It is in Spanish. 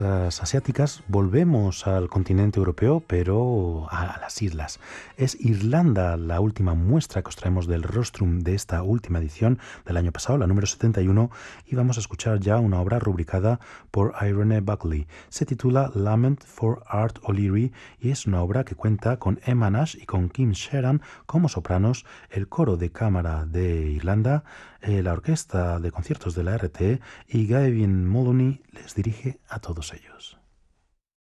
Asiáticas, volvemos al continente europeo, pero a las islas. Es Irlanda la última muestra que os traemos del rostrum de esta última edición del año pasado, la número 71, y vamos a escuchar ya una obra rubricada por Irene Buckley. Se titula Lament for Art O'Leary y es una obra que cuenta con Emma Nash y con Kim Sheeran como sopranos, el coro de cámara de Irlanda, la orquesta de conciertos de la RTE y Gavin Moloney les dirige a todos ellos.